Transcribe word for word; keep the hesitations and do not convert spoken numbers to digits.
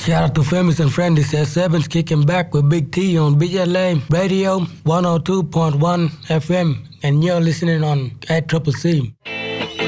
Shout out to Famous and Friends. This is Sevens kicking back with Big T on B L A Radio one oh two point one F M. And you're listening on at Triple C.